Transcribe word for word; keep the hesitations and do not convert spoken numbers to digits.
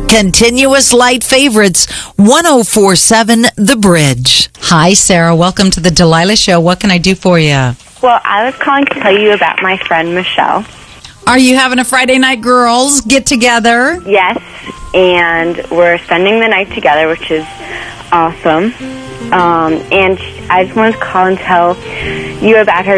Continuous Light Favorites, one oh four point seven The Bridge. Hi, Sarah. Welcome to the Delilah Show. What can I do for you? Well, I was calling to tell you about my friend Michelle. Are you having a Friday night girls get together? Yes, and we're spending the night together, which is awesome. Um, and I just wanted to call and tell you about her